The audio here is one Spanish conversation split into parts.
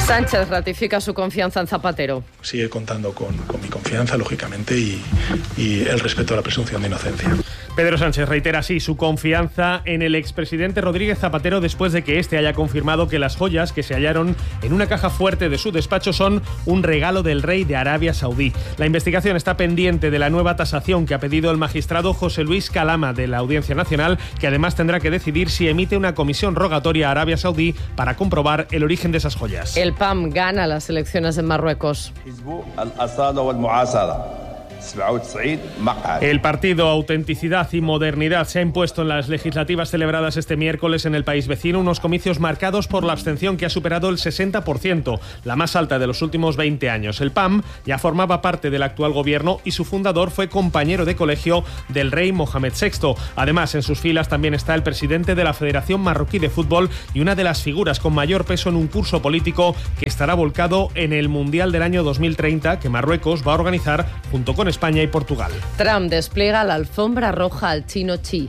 Sánchez ratifica su confianza en Zapatero. Sigue contando con mi confianza, lógicamente, y el respeto a la presunción de inocencia. Pedro Sánchez reitera así su confianza en el expresidente Rodríguez Zapatero después de que éste haya confirmado que las joyas que se hallaron en una caja fuerte de su despacho son un regalo del rey de Arabia Saudí. La investigación está pendiente de la nueva tasación que ha pedido el magistrado José Luis Calama de la Audiencia Nacional, que además tendrá que decidir si emite una comisión rogatoria a Arabia Saudí para comprobar el origen de esas joyas. El PAM gana las elecciones en Marruecos. El partido Autenticidad y Modernidad se ha impuesto en las legislativas celebradas este miércoles en el país vecino, unos comicios marcados por la abstención que ha superado el 60%, la más alta de los últimos 20 años. El PAM ya formaba parte del actual gobierno y su fundador fue compañero de colegio del rey Mohamed VI. Además, en sus filas también está el presidente de la Federación Marroquí de Fútbol y una de las figuras con mayor peso en un curso político que estará volcado en el Mundial del año 2030 que Marruecos va a organizar junto con España y Portugal. Trump despliega la alfombra roja al chino Xi.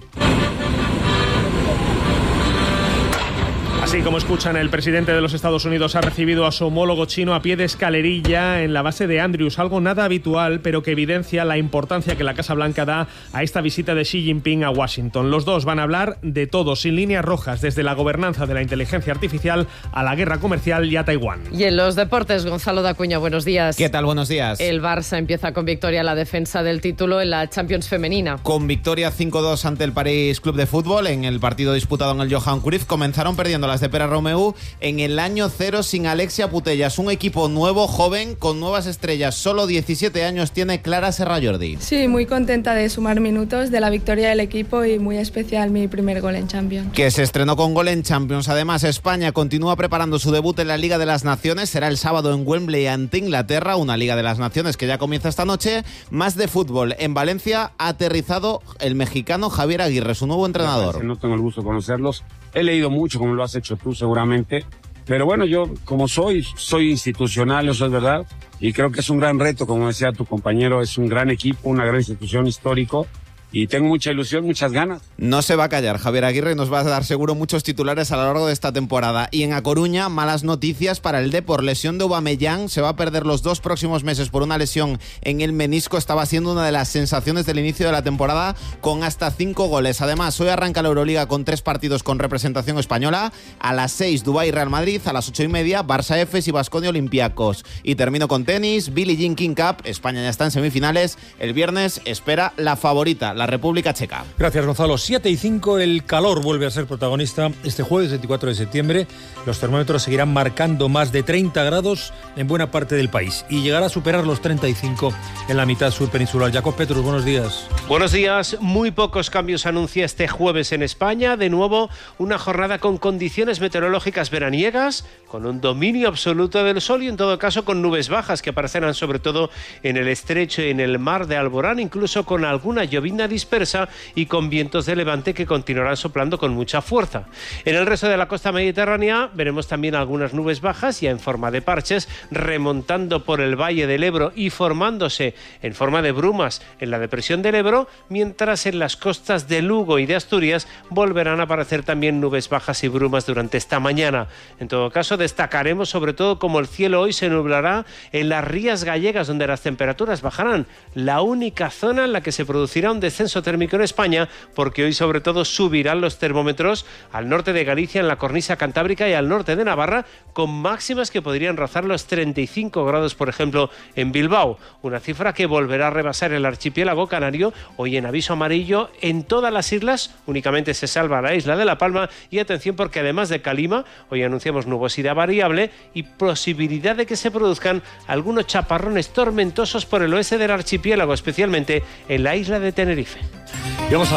Así como escuchan, el presidente de los Estados Unidos ha recibido a su homólogo chino a pie de escalerilla en la base de Andrews, algo nada habitual, pero que evidencia la importancia que la Casa Blanca da a esta visita de Xi Jinping a Washington. Los dos van a hablar de todo, sin líneas rojas, desde la gobernanza de la inteligencia artificial a la guerra comercial y a Taiwán. Y en los deportes, Gonzalo Dacuña, buenos días. ¿Qué tal? Buenos días. El Barça empieza con victoria la defensa del título en la Champions femenina. Con victoria 5-2 ante el París Club de Fútbol en el partido disputado en el Johan Cruyff, comenzaron perdiendo las de Pere Romeu en el año 0 sin Alexia Putellas. Un equipo nuevo, joven, con nuevas estrellas. Solo 17 años tiene Clara Serra Jordi. Sí, muy contenta de sumar minutos de la victoria del equipo y muy especial mi primer gol en Champions. Que se estrenó con gol en Champions. Además, España continúa preparando su debut en la Liga de las Naciones. Será el sábado en Wembley ante Inglaterra, una Liga de las Naciones que ya comienza esta noche. Más de fútbol. En Valencia ha aterrizado el mexicano Javier Aguirre, su nuevo entrenador. No tengo el gusto de conocerlos. He leído mucho, como lo has hecho tú seguramente. Pero bueno, yo como soy institucional, eso es verdad. Y creo que es un gran reto, como decía tu compañero, es un gran equipo, una gran institución histórico. Y tengo mucha ilusión, muchas ganas. No se va a callar Javier Aguirre, nos va a dar seguro muchos titulares a lo largo de esta temporada. Y en A Coruña, malas noticias para el Depor. Lesión de Aubameyang, se va a perder los 2 próximos meses por una lesión en el menisco. Estaba siendo una de las sensaciones del inicio de la temporada con hasta 5 goles. Además, hoy arranca la Euroliga con 3 partidos con representación española. A las 6, Dubái Real Madrid. A las 8:30, Barça Efes y Baskonia Olympiacos. Y termino con tenis, Billie Jean King Cup. España ya está en semifinales. El viernes espera la favorita, la República Checa. Gracias, Gonzalo. 7:05, el calor vuelve a ser protagonista este jueves 24 de septiembre. Los termómetros seguirán marcando más de 30 grados en buena parte del país y llegará a superar los 35 en la mitad sur peninsular. Jacob Petrus, buenos días. Buenos días. Muy pocos cambios anuncia este jueves en España. De nuevo, una jornada con condiciones meteorológicas veraniegas, con un dominio absoluto del sol y en todo caso con nubes bajas que aparecerán sobre todo en el estrecho y en el mar de Alborán, incluso con alguna llovizna dispersa y con vientos de levante que continuarán soplando con mucha fuerza. En el resto de la costa mediterránea veremos también algunas nubes bajas ya en forma de parches remontando por el valle del Ebro y formándose en forma de brumas en la depresión del Ebro, mientras en las costas de Lugo y de Asturias volverán a aparecer también nubes bajas y brumas durante esta mañana. En todo caso, destacaremos sobre todo cómo el cielo hoy se nublará en las Rías Gallegas, donde las temperaturas bajarán, la única zona en la que se producirá un descenso térmico en España, porque hoy sobre todo subirán los termómetros al norte de Galicia, en la cornisa cantábrica y al norte de Navarra, con máximas que podrían rozar los 35 grados, por ejemplo, en Bilbao, una cifra que volverá a rebasar el archipiélago canario, hoy en aviso amarillo en todas las islas, únicamente se salva la isla de La Palma, y atención porque además de Calima, hoy anunciamos nubosidad variable y posibilidad de que se produzcan algunos chaparrones tormentosos por el oeste del archipiélago, especialmente en la isla de Tenerife. Y vamos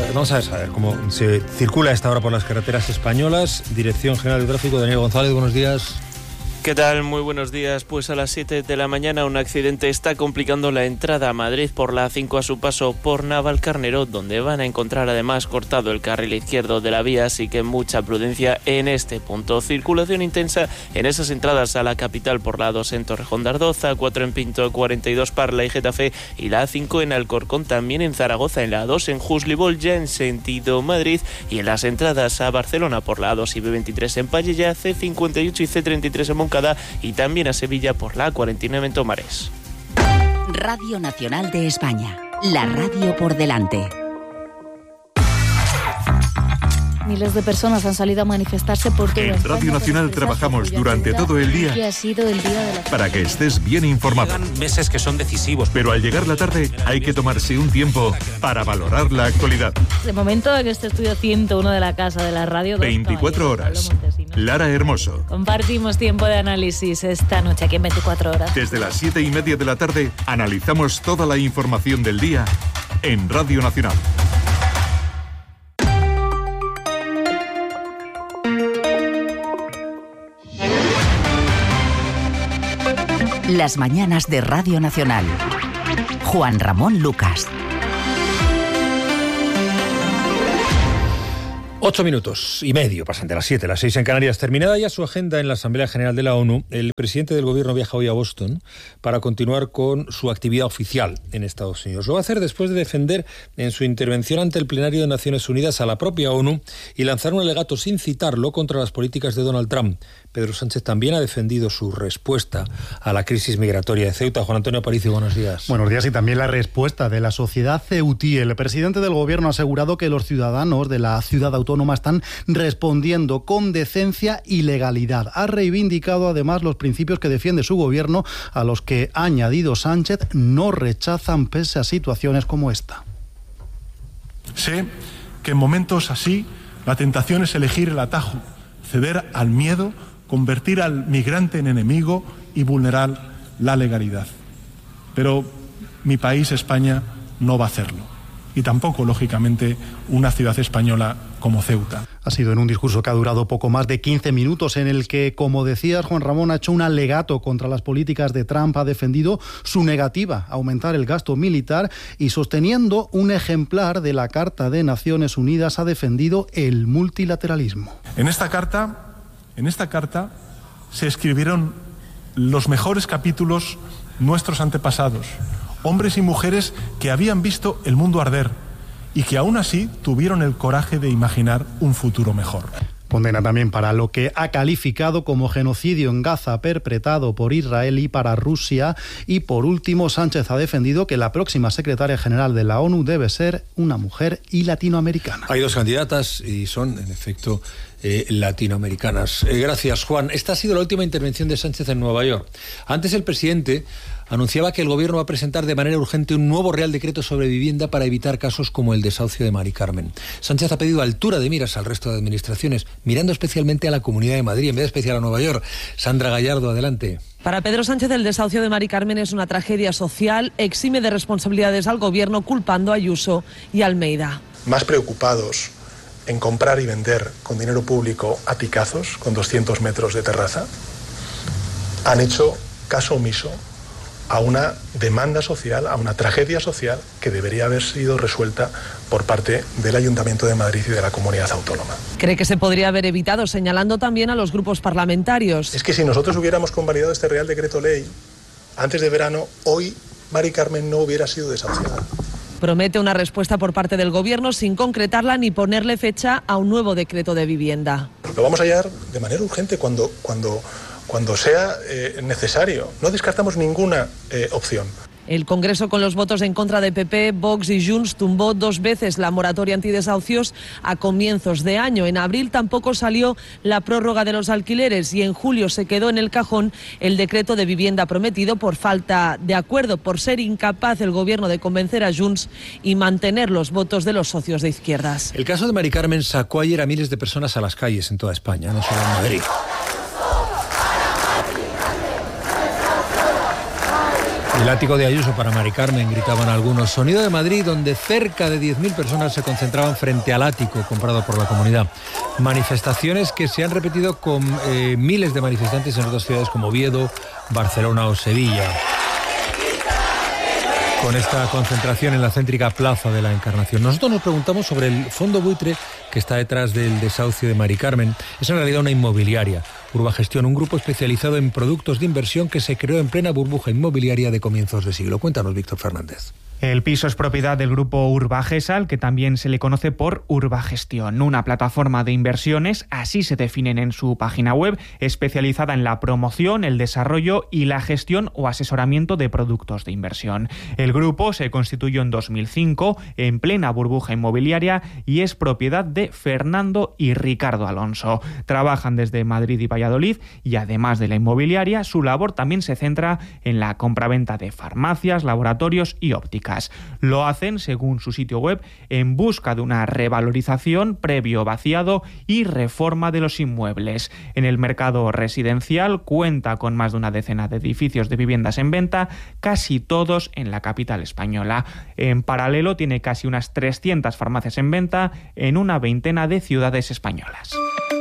a saber cómo se circula a esta hora por las carreteras españolas. Dirección General de Tráfico, Daniel González, buenos días. ¿Qué tal? Muy buenos días. Pues a las 7 de la mañana un accidente está complicando la entrada a Madrid por la A5 a su paso por Navalcarnero, donde van a encontrar además cortado el carril izquierdo de la vía, así que mucha prudencia en este punto. Circulación intensa en esas entradas a la capital por la A2 en Torrejón de Ardoz, A4 en Pinto, 42 Parla y Getafe y la A5 en Alcorcón, también en Zaragoza, en la A2 en Juslibol ya en sentido Madrid y en las entradas a Barcelona por la A2 y B23 en Pallella, C58 y C33 en Moncada Moncada y también a Sevilla por la A49 en Tomares. Radio Nacional de España, la radio por delante. Miles de personas han salido a manifestarse por todo En Radio Nacional trabajamos durante todo el día que ha sido el día de la... para que estés bien informado. Llegan meses que son decisivos. Pero al llegar la tarde hay que tomarse un tiempo para valorar la actualidad. De momento en este estudio 101 de la Casa de la Radio... 24 horas. Lara Hermoso. Compartimos tiempo de análisis esta noche aquí en 24 horas. Desde las 7:30 de la tarde analizamos toda la información del día en Radio Nacional. Las mañanas de Radio Nacional. Juan Ramón Lucas. 8 minutos y medio pasan de las 7, las 6 en Canarias. Terminada ya su agenda en la Asamblea General de la ONU, el presidente del gobierno viaja hoy a Boston para continuar con su actividad oficial en Estados Unidos. Lo va a hacer después de defender en su intervención ante el plenario de Naciones Unidas a la propia ONU y lanzar un alegato sin citarlo contra las políticas de Donald Trump. Pedro Sánchez también ha defendido su respuesta a la crisis migratoria de Ceuta. Juan Antonio Aparicio, buenos días. Buenos días y también la respuesta de la sociedad ceutí. El presidente del gobierno ha asegurado que los ciudadanos de la ciudad autónoma están respondiendo con decencia y legalidad. Ha reivindicado además los principios que defiende su gobierno, a los que, ha añadido Sánchez, no rechazan pese a situaciones como esta. Sé que en momentos así la tentación es elegir el atajo, ceder al miedo, convertir al migrante en enemigo y vulnerar la legalidad. Pero mi país, España, no va a hacerlo. Y tampoco, lógicamente, una ciudad española como Ceuta. Ha sido en un discurso que ha durado poco más de 15 minutos, en el que, como decías, Juan Ramón, ha hecho un alegato contra las políticas de Trump, ha defendido su negativa a aumentar el gasto militar y, sosteniendo un ejemplar de la Carta de Naciones Unidas, ha defendido el multilateralismo. En esta carta se escribieron los mejores capítulos nuestros antepasados, hombres y mujeres que habían visto el mundo arder y que aún así tuvieron el coraje de imaginar un futuro mejor. Condena también para lo que ha calificado como genocidio en Gaza perpetrado por Israel y para Rusia. Y por último, Sánchez ha defendido que la próxima secretaria general de la ONU debe ser una mujer y latinoamericana. Hay dos candidatas y son, en efecto, latinoamericanas. Gracias, Juan. Esta ha sido la última intervención de Sánchez en Nueva York. Antes el presidente anunciaba que el gobierno va a presentar de manera urgente un nuevo Real Decreto sobre vivienda para evitar casos como el desahucio de Mari Carmen. Sánchez ha pedido altura de miras al resto de administraciones, mirando especialmente a la Comunidad de Madrid, en vez de especial a Nueva York. Sandra Gallardo, adelante. Para Pedro Sánchez, el desahucio de Mari Carmen es una tragedia social, exime de responsabilidades al gobierno, culpando a Ayuso y Almeida. Más preocupados en comprar y vender con dinero público a picazos, con 200 metros de terraza, han hecho caso omiso a una demanda social, a una tragedia social que debería haber sido resuelta por parte del Ayuntamiento de Madrid y de la Comunidad Autónoma. Cree que se podría haber evitado, señalando también a los grupos parlamentarios. Es que si nosotros hubiéramos convalidado este Real Decreto Ley antes de verano, hoy Mari Carmen no hubiera sido desahuciada. Promete una respuesta por parte del gobierno sin concretarla ni ponerle fecha a un nuevo decreto de vivienda. Lo vamos a hallar de manera urgente cuando sea necesario. No descartamos ninguna opción. El Congreso, con los votos en contra de PP, Vox y Junts, tumbó 2 veces la moratoria antidesahucios a comienzos de año. En abril tampoco salió la prórroga de los alquileres y en julio se quedó en el cajón el decreto de vivienda prometido por falta de acuerdo, por ser incapaz el gobierno de convencer a Junts y mantener los votos de los socios de izquierdas. El caso de Mari Carmen sacó ayer a miles de personas a las calles en toda España, no solo en Madrid. El ático de Ayuso para Mari Carmen, gritaban algunos. Sonido de Madrid, donde cerca de 10.000 personas se concentraban frente al ático comprado por la comunidad. Manifestaciones que se han repetido con miles de manifestantes en otras ciudades como Oviedo, Barcelona o Sevilla. Con esta concentración en la céntrica Plaza de la Encarnación. Nosotros nos preguntamos sobre el fondo buitre que está detrás del desahucio de Mari Carmen. Es en realidad una inmobiliaria, Urbagestión, un grupo especializado en productos de inversión que se creó en plena burbuja inmobiliaria de comienzos de siglo. Cuéntanos, Víctor Fernández. El piso es propiedad del grupo Urbagesal, que también se le conoce por Urbagestión, una plataforma de inversiones, así se definen en su página web, especializada en la promoción, el desarrollo y la gestión o asesoramiento de productos de inversión. El grupo se constituyó en 2005, en plena burbuja inmobiliaria, y es propiedad de Fernando y Ricardo Alonso. Trabajan desde Madrid y Valladolid y, además de la inmobiliaria, su labor también se centra en la compraventa de farmacias, laboratorios y ópticas. Lo hacen, según su sitio web, en busca de una revalorización previo vaciado y reforma de los inmuebles. En el mercado residencial cuenta con más de una decena de edificios de viviendas en venta, casi todos en la capital española. En paralelo tiene casi unas 300 farmacias en venta en una veintena de ciudades españolas.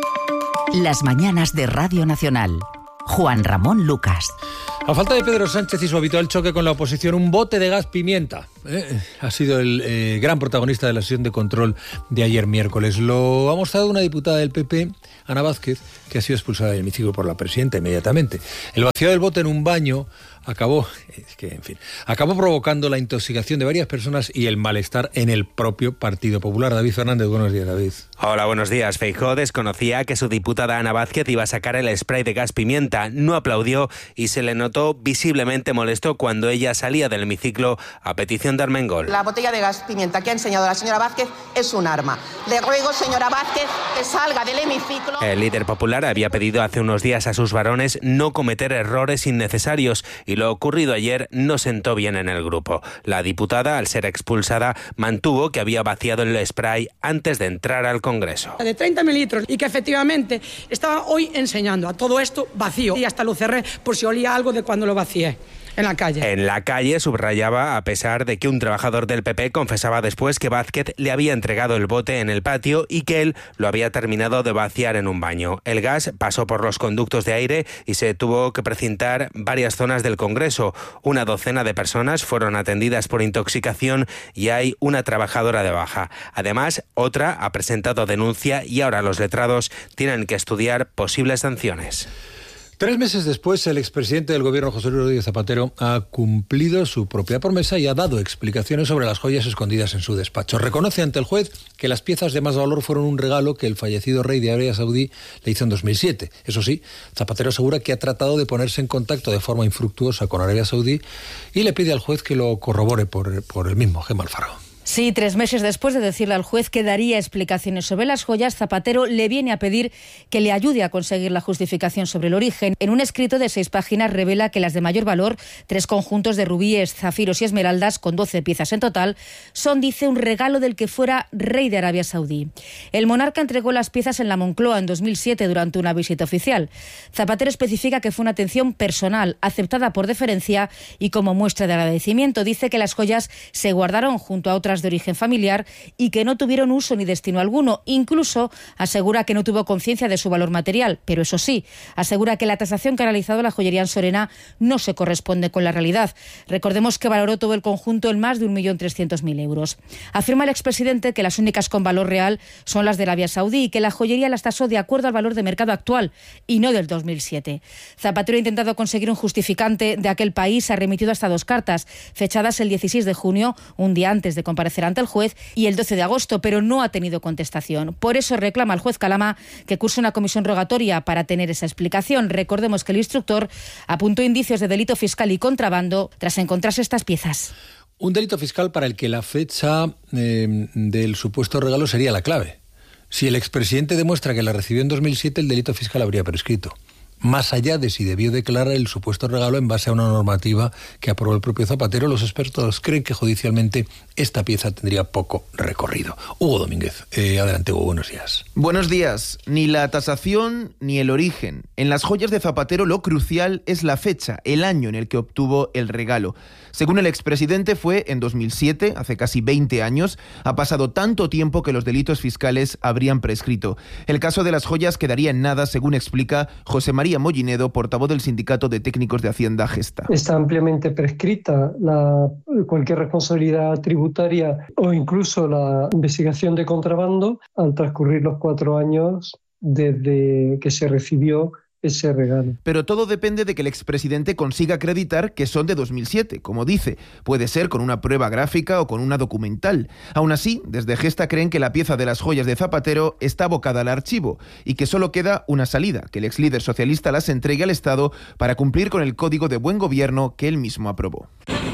Las mañanas de Radio Nacional. Juan Ramón Lucas. A falta de Pedro Sánchez y su habitual choque con la oposición, un bote de gas pimienta ha sido el gran protagonista de la sesión de control de ayer miércoles. Lo ha mostrado una diputada del PP, Ana Vázquez, que ha sido expulsada del hemiciclo por la presidenta inmediatamente. El vaciado del bote en un baño acabó provocando la intoxicación de varias personas y el malestar en el propio Partido Popular. David Fernández, buenos días, David. Hola, buenos días. Feijóo desconocía que su diputada Ana Vázquez iba a sacar el spray de gas pimienta. No aplaudió y se le notó visiblemente molesto cuando ella salía del hemiciclo a petición de Armengol. La botella de gas pimienta que ha enseñado la señora Vázquez es un arma. Le ruego, señora Vázquez, que salga del hemiciclo. El líder popular había pedido hace unos días a sus varones no cometer errores innecesarios y lo ocurrido ayer no sentó bien en el grupo. La diputada, al ser expulsada, mantuvo que había vaciado el spray antes de entrar al Congreso. De 30 mililitros y que efectivamente estaba hoy enseñando a todo esto vacío y hasta lo cerré por si olía algo de cuando lo vacié. En la calle. En la calle subrayaba, a pesar de que un trabajador del PP confesaba después que Vázquez le había entregado el bote en el patio y que él lo había terminado de vaciar en un baño. El gas pasó por los conductos de aire y se tuvo que precintar varias zonas del Congreso. Una docena de personas fueron atendidas por intoxicación y hay una trabajadora de baja. Además, otra ha presentado denuncia y ahora los letrados tienen que estudiar posibles sanciones. 3 meses después, el expresidente del gobierno, José Luis Rodríguez Zapatero, ha cumplido su propia promesa y ha dado explicaciones sobre las joyas escondidas en su despacho. Reconoce ante el juez que las piezas de más valor fueron un regalo que el fallecido rey de Arabia Saudí le hizo en 2007. Eso sí, Zapatero asegura que ha tratado de ponerse en contacto de forma infructuosa con Arabia Saudí y le pide al juez que lo corrobore por el mismo. Gemma Alfaro. Sí, 3 meses después de decirle al juez que daría explicaciones sobre las joyas, Zapatero le viene a pedir que le ayude a conseguir la justificación sobre el origen. En un escrito de 6 páginas revela que las de mayor valor, 3 conjuntos de rubíes, zafiros y esmeraldas, con 12 piezas en total, son, dice, un regalo del que fuera rey de Arabia Saudí. El monarca entregó las piezas en la Moncloa en 2007 durante una visita oficial. Zapatero especifica que fue una atención personal, aceptada por deferencia y como muestra de agradecimiento. Dice que las joyas se guardaron junto a otras de origen familiar y que no tuvieron uso ni destino alguno. Incluso asegura que no tuvo conciencia de su valor material, pero eso sí, asegura que la tasación que ha realizado la joyería en Sorena no se corresponde con la realidad. Recordemos que valoró todo el conjunto en más de 1.300.000 euros. Afirma el expresidente que las únicas con valor real son las de Arabia Saudí y que la joyería las tasó de acuerdo al valor de mercado actual y no del 2007. Zapatero ha intentado conseguir un justificante de aquel país, ha remitido hasta 2 cartas, fechadas el 16 de junio, un día antes de comparecer ante el juez, y el 12 de agosto, pero no ha tenido contestación. Por eso reclama al juez Calama que curse una comisión rogatoria para tener esa explicación. Recordemos que el instructor apuntó indicios de delito fiscal y contrabando tras encontrarse estas piezas. Un delito fiscal para el que la fecha del supuesto regalo sería la clave. Si el expresidente demuestra que la recibió en 2007, el delito fiscal habría prescrito. Más allá de si debió declarar el supuesto regalo en base a una normativa que aprobó el propio Zapatero, los expertos creen que judicialmente esta pieza tendría poco recorrido. Hugo Domínguez, adelante Hugo, buenos días. Buenos días. Ni la tasación ni el origen. En las joyas de Zapatero lo crucial es la fecha, el año en el que obtuvo el regalo. Según el expresidente fue en 2007, hace casi 20 años. Ha pasado tanto tiempo que los delitos fiscales habrían prescrito. El caso de las joyas quedaría en nada, según explica José María Mollinedo, portavoz del Sindicato de Técnicos de Hacienda Gesta. Está ampliamente prescrita cualquier responsabilidad tributaria o incluso la investigación de contrabando al transcurrir los 4 años desde que se recibió ese regalo. Pero todo depende de que el expresidente consiga acreditar que son de 2007, como dice. Puede ser con una prueba gráfica o con una documental. Aún así, desde Gesta creen que la pieza de las joyas de Zapatero está abocada al archivo y que solo queda una salida, que el ex líder socialista las entregue al Estado para cumplir con el Código de Buen Gobierno que él mismo aprobó.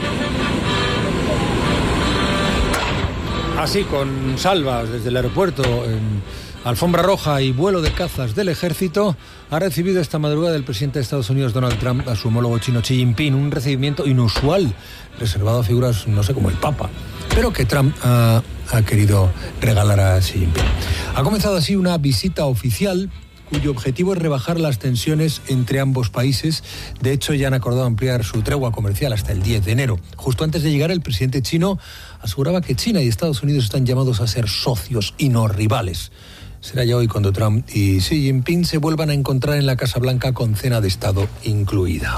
Así, con salvas desde el aeropuerto, en alfombra roja y vuelo de cazas del ejército, ha recibido esta madrugada el presidente de Estados Unidos, Donald Trump, a su homólogo chino Xi Jinping, un recibimiento inusual, reservado a figuras, no sé, como el Papa, pero que Trump ha querido regalar a Xi Jinping. Ha comenzado así una visita oficial cuyo objetivo es rebajar las tensiones entre ambos países. De hecho, ya han acordado ampliar su tregua comercial hasta el 10 de enero. Justo antes de llegar, el presidente chino aseguraba que China y Estados Unidos están llamados a ser socios y no rivales. Será ya hoy cuando Trump y Xi Jinping se vuelvan a encontrar en la Casa Blanca con cena de Estado incluida.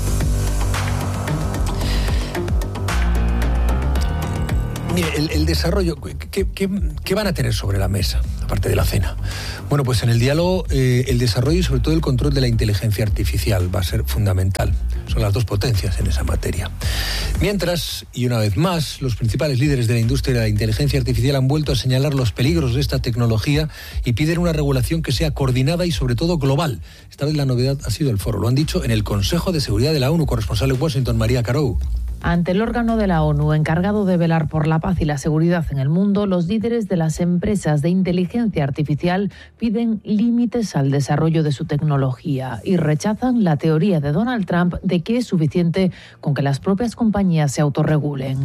Mire, el desarrollo, ¿qué van a tener sobre la mesa, aparte de la cena? Bueno, pues en el diálogo el desarrollo y sobre todo el control de la inteligencia artificial va a ser fundamental. Son las dos potencias en esa materia. Mientras, y una vez más, los principales líderes de la industria de la inteligencia artificial han vuelto a señalar los peligros de esta tecnología y piden una regulación que sea coordinada y sobre todo global. Esta vez la novedad ha sido el foro. Lo han dicho en el Consejo de Seguridad de la ONU, corresponsal en Washington, María Carou. Ante el órgano de la ONU encargado de velar por la paz y la seguridad en el mundo, los líderes de las empresas de inteligencia artificial piden límites al desarrollo de su tecnología y rechazan la teoría de Donald Trump de que es suficiente con que las propias compañías se autorregulen.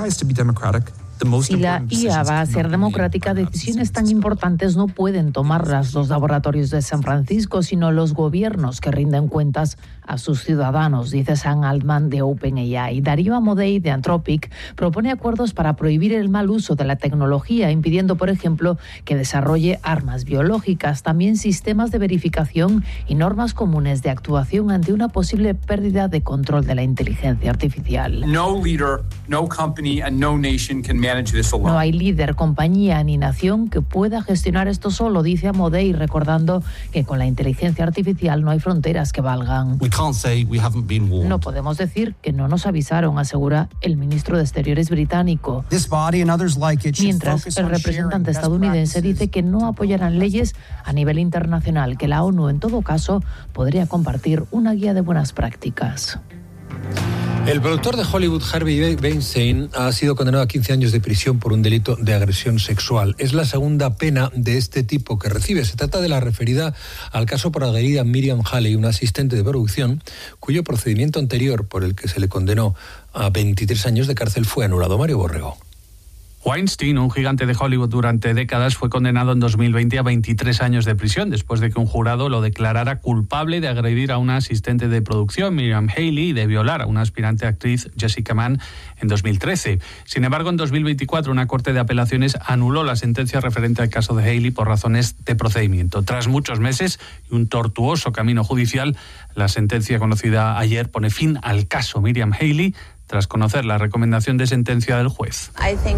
Si la IA va a ser democrática, decisiones tan importantes no pueden tomarlas los laboratorios de San Francisco, sino los gobiernos que rinden cuentas a sus ciudadanos, dice Sam Altman de OpenAI. Darío Amodei de Anthropic propone acuerdos para prohibir el mal uso de la tecnología, impidiendo, por ejemplo, que desarrolle armas biológicas, también sistemas de verificación y normas comunes de actuación ante una posible pérdida de control de la inteligencia artificial. No leader, no company and no nation can manage this alone. No hay líder, compañía ni nación que pueda gestionar esto solo, dice Amodei, recordando que con la inteligencia artificial no hay fronteras que valgan. No podemos decir que no nos avisaron, asegura el ministro de Exteriores británico. Mientras, el representante estadounidense dice que no apoyarán leyes a nivel internacional, que la ONU en todo caso podría compartir una guía de buenas prácticas. El productor de Hollywood, Harvey Weinstein, ha sido condenado a 15 años de prisión por un delito de agresión sexual. Es la segunda pena de este tipo que recibe. Se trata de la referida al caso por agredir a Miriam Haley, una asistente de producción, cuyo procedimiento anterior por el que se le condenó a 23 años de cárcel fue anulado. Mario Borrego. Weinstein, un gigante de Hollywood durante décadas, fue condenado en 2020 a 23 años de prisión después de que un jurado lo declarara culpable de agredir a una asistente de producción, Miriam Haley, y de violar a una aspirante actriz, Jessica Mann, en 2013. Sin embargo, en 2024 una corte de apelaciones anuló la sentencia referente al caso de Haley por razones de procedimiento. Tras muchos meses y un tortuoso camino judicial, la sentencia conocida ayer pone fin al caso Miriam Haley, tras conocer la recomendación de sentencia del juez.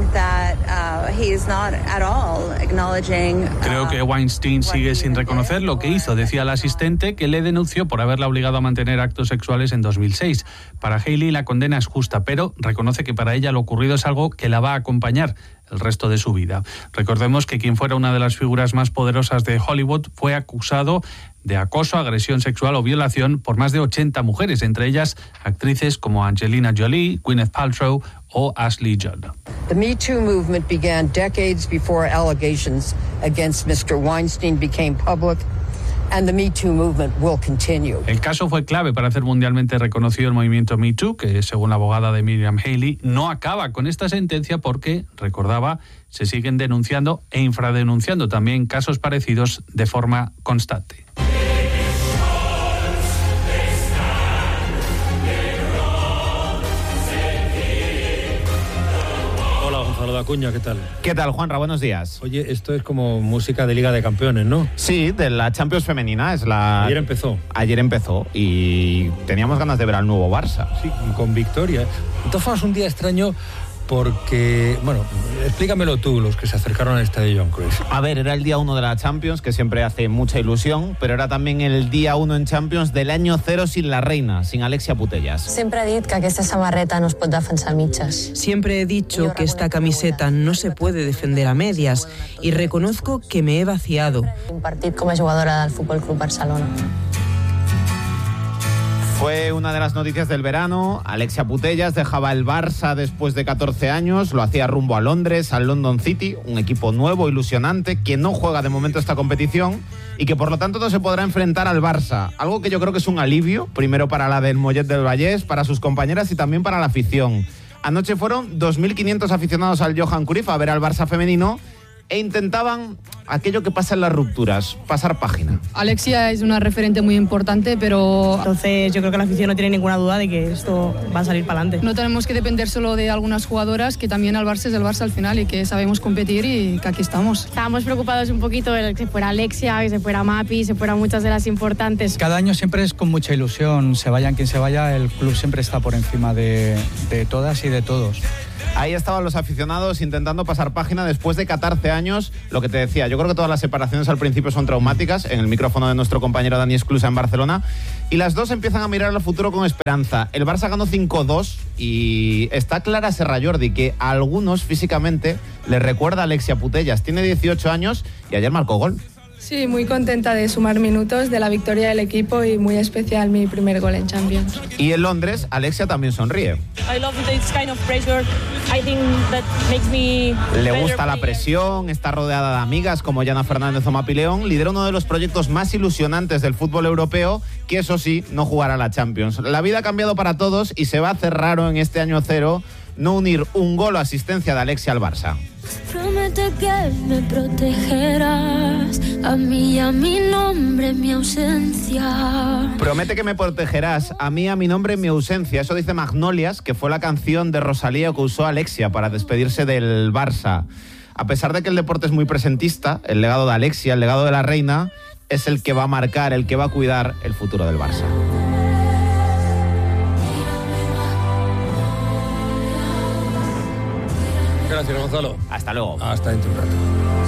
Creo que Weinstein sigue sin reconocer lo que hizo, decía la asistente, que le denunció por haberla obligado a mantener actos sexuales en 2006. Para Haley la condena es justa, pero reconoce que para ella lo ocurrido es algo que la va a acompañar el resto de su vida. Recordemos que quien fuera una de las figuras más poderosas de Hollywood fue acusado de acoso, agresión sexual o violación por más de 80 mujeres, entre ellas actrices como Angelina Jolie, Gwyneth Paltrow o Ashley Judd. The Me Too movement began decades before allegations against Mr. Weinstein became public. And the Me Too movement will continue. El caso fue clave para hacer mundialmente reconocido el movimiento Me Too, que según la abogada de Miriam Haley no acaba con esta sentencia porque, recordaba, se siguen denunciando e infradenunciando también casos parecidos de forma constante. Acuña, ¿qué tal? ¿Qué tal, Juanra? Buenos días. Oye, esto es como música de Liga de Campeones, ¿no? Sí, de la Champions femenina. Ayer empezó y teníamos ganas de ver al nuevo Barça. Sí, con victoria. De todas formas, un día extraño porque, bueno, explícamelo tú, los que se acercaron al estadio Johan Cruyff. A ver, era el día 1 de la Champions, que siempre hace mucha ilusión, pero era también el día 1 en Champions del año 0 sin la reina, sin Alexia Putellas. Siempre he dicho que aquesta samarreta no es pot defensar a mitges. Siempre he dicho que esta camiseta no se puede defender a medias y reconozco que me he vaciado. Un partit com a jugadora del Fútbol Club Barcelona. Fue una de las noticias del verano. Alexia Putellas dejaba el Barça después de 14 años, lo hacía rumbo a Londres, al London City, un equipo nuevo, ilusionante, que no juega de momento esta competición y que por lo tanto no se podrá enfrentar al Barça. Algo que yo creo que es un alivio, primero para la del Mollet del Vallès, para sus compañeras y también para la afición. Anoche fueron 2.500 aficionados al Johan Cruyff a ver al Barça femenino e intentaban aquello que pasa en las rupturas, pasar página. Alexia es una referente muy importante, pero... Entonces yo creo que la afición no tiene ninguna duda de que esto va a salir para adelante. No tenemos que depender solo de algunas jugadoras, que también al Barça es el Barça al final y que sabemos competir y que aquí estamos. Estábamos preocupados un poquito de que se fuera Alexia, que se fuera Mapi, se fueran muchas de las importantes. Cada año siempre es con mucha ilusión, se vayan quien se vaya, el club siempre está por encima de todas y de todos. Ahí estaban los aficionados intentando pasar página después de 14 años. Lo que te decía, yo creo que todas las separaciones al principio son traumáticas, en el micrófono de nuestro compañero Dani Esclusa en Barcelona, y las dos empiezan a mirar al futuro con esperanza. El Barça ganó 5-2 y está clara Serra Jordi, que a algunos físicamente les recuerda a Alexia Putellas. Tiene 18 años y ayer marcó gol. Sí, muy contenta de sumar minutos, de la victoria del equipo y muy especial mi primer gol en Champions. Y en Londres, Alexia también sonríe. Le gusta la presión, está rodeada de amigas como Yana Fernández o Mapi León, lidera uno de los proyectos más ilusionantes del fútbol europeo, que eso sí, no jugará la Champions. La vida ha cambiado para todos y se va a hacer raro en este año 0 no unir un gol o asistencia de Alexia al Barça. Promete que me protegerás, a mí y a mi nombre en mi ausencia. Promete que me protegerás, a mí, a mi nombre en mi ausencia. Eso dice Magnolias, que fue la canción de Rosalía que usó Alexia para despedirse del Barça. A pesar de que el deporte es muy presentista, el legado de Alexia, el legado de la reina, es el que va a marcar, el que va a cuidar el futuro del Barça. Gracias, Gonzalo. Hasta luego. Hasta dentro de un rato.